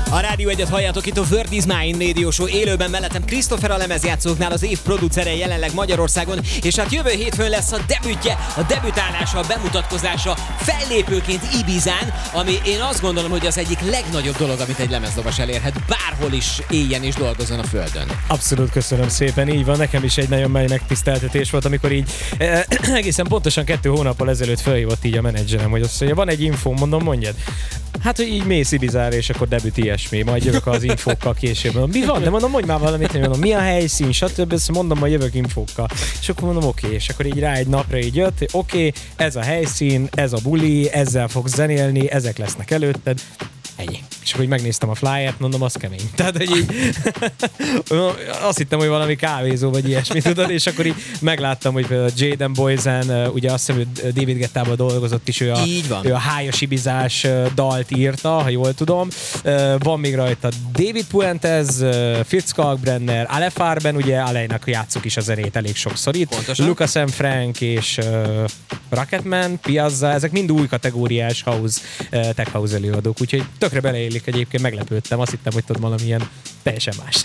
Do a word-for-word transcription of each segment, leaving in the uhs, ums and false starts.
A Rádió egyet halljátok, itt a World is Mine Radio Show élőben, mellettem Christopher a lemezjátszóknál, az év producere jelenleg Magyarországon, és hát jövő hétfőn lesz a debütje, a debütálása, a bemutatkozása fellépőként Ibizán, ami én azt gondolom, hogy az egyik legnagyobb dolog, amit egy lemezlovas elérhet, bárhol is éljen és dolgozzon a földön. Abszolút, köszönöm szépen, így van, nekem is egy nagyon nagy megtiszteltetés volt, amikor így eh, egészen pontosan kettő hónappal ezelőtt felhívott így a menedzserem, hogy azt mondja, van egy infó, mondom, mondjad. Hát, hogy így mész Ibizára, és akkor debüt ilyesmi, majd jövök az infókkal később. Mondom, mi van? De mondom, mondj már valamit, mondom, mi a helyszín, stb. Ezt mondom, majd jövök infókkal. És akkor mondom, oké, okay. És akkor így rá egy napra így jött, oké, okay, ez a helyszín, ez a buli, ezzel fogsz zenélni, ezek lesznek előtted. Ennyi. És akkor így megnéztem a flyert, mondom, az kemény. Tehát, hogy így azt hittem, hogy valami kávézó, vagy ilyesmi, tudod, és akkor így megláttam, hogy például Jaden Boysen, ugye azt hiszem, hogy David Guettával dolgozott is, ő a, ő a hájas ibizás dalt írta, ha jól tudom. Van még rajta David Puentes, Fritz Kalkbrenner, Ale Farben, ugye Alejnak játszuk is a zenét elég sokszor itt. Pontosan. Lucas M. Frank és uh, Rocketman, Piazza, ezek mind új kategóriás house, uh, tech house előadók, úgyhogy tökre beleélik, egyébként meglepődtem, azt hittem, hogy tudod valamilyen teljesen más.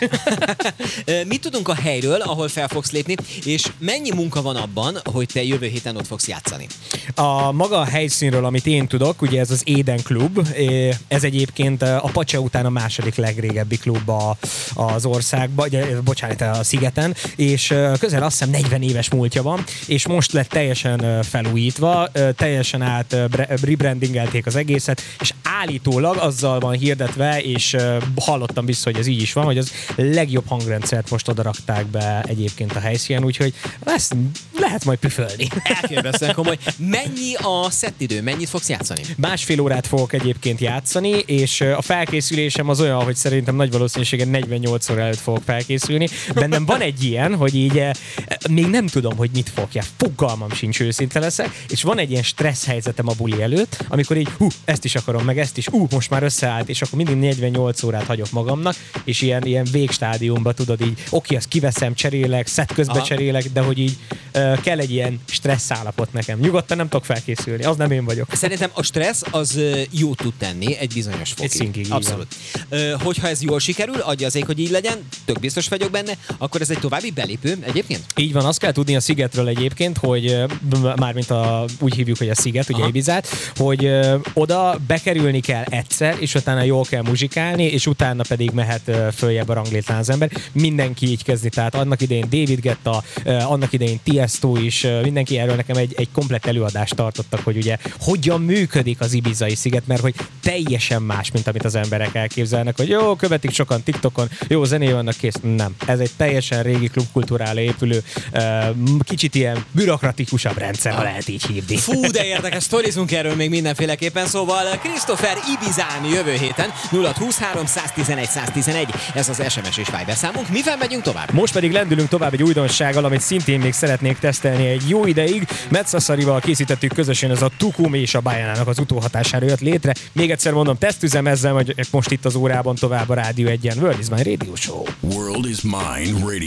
Mit tudunk a helyről, ahol fel fogsz lépni, és mennyi munka van abban, hogy te jövő héten ott fogsz játszani? A maga a helyszínről, amit én tudok, ugye ez az Éden Klub, ez egyébként a Pace után a második legrégebbi klub a, az országban, bocsánat, a szigeten, és közel azt hiszem negyven éves múltja van, és most lett teljesen felújítva, teljesen át rebrandingelték az egészet, és állítólag azzal van hirdetve, és hallottam vissza, hogy ez így is van, hogy az legjobb hangrendszert most oda rakták be egyébként a helyszínen, úgyhogy ezt lehet majd püfölni. Elképesztően komoly. Mennyi a szettidő? Mennyit fogsz játszani? Másfél órát fogok egyébként játszani, és a felkészülésem az olyan, hogy szerintem nagy valószínűséggel negyvennyolc óra előtt fogok felkészülni. Bennem van egy ilyen, hogy így még nem tudom, hogy mit fogja. Fogalmam sincs, őszinte leszek, és van egy ilyen stressz helyzetem a buli előtt, amikor így hú, ezt is akarom, meg ezt is, ú, most már összeállt, és akkor mindig negyvennyolc órát hagyok magamnak, és ilyen, ilyen végstádiumban tudod így, oké, azt kiveszem, cserélek, szett közben Aha. cserélek, de hogy így uh, kell egy ilyen stressz állapot nekem. Nyugodtan nem tudok felkészülni, az nem én vagyok. Szerintem a stressz az uh, jót tud tenni egy bizonyos fokig. Egy szinkig, abszolút. Uh, hogyha ez jól sikerül, adja az ég, hogy így legyen, tök biztos vagyok benne, akkor ez egy további belépő egyébként? Így van, azt kell tudni a szigetről egyébként, hogy uh, mármint a, úgy hívjuk, hogy a sziget, ugye Ibizát, hogy uh, oda bekerülni kell egyszer, és utána jól kell muzsikálni, és utána pedig mehet uh, följebb a ranglétrán az ember. Mindenki így kezdi, tehát annak idején David Guetta, uh, annak idején Tiesto is, uh, mindenki erről nekem egy, egy komplett előadást tartottak, hogy ugye hogyan működik az ibizai sziget, mert hogy teljesen más, mint amit az emberek elképzelnek, hogy jó, követik sokan TikTokon, jó, zené vannak, kész. Nem. Ez egy teljesen régi klubkultúrára épülő, uh, kicsit ilyen bürokratikusabb rendszer, ha lehet így hívni. Fú, de érdekes, sztorizunk erről még mindenféleképpen, szóval Christopher Ibizán jövő héten nulla huszonhárom száztizenegy száztizenegy, ez az es em es és Viber számunk. Mivel megyünk tovább? Most pedig lendülünk tovább egy újdonsággal, amit szintén még szeretnék tesztelni egy jó ideig. Metszaszarival készítettük közösen, ez a Tukumi és a Bajánának az utóhatására jött létre. Még egyszer mondom, tesztüzem ezzel, vagy most itt az órában tovább a Rádió egyen. World is Mine Radio Show. World is Mine Radio.